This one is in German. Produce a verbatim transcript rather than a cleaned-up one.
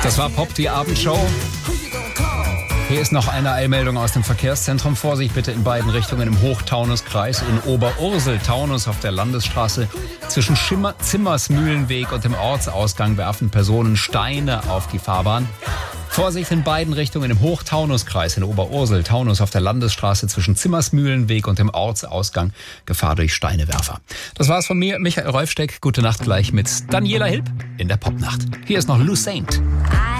Das war Pop, die Abendshow. Hier ist noch eine Eilmeldung aus dem Verkehrszentrum. Vorsicht bitte in beiden Richtungen im Hochtaunuskreis. In Oberursel-Taunus auf der Landesstraße zwischen Schimmer- Zimmersmühlenweg und dem Ortsausgang werfen Personen Steine auf die Fahrbahn. Vorsicht in beiden Richtungen im Hochtaunuskreis in Oberursel-Taunus auf der Landesstraße zwischen Zimmersmühlenweg und dem Ortsausgang. Gefahr durch Steinewerfer. Das war's von mir, Michael Rolfsteck. Gute Nacht gleich mit Daniela Hilb in der Popnacht. Hier ist noch Lou Saint.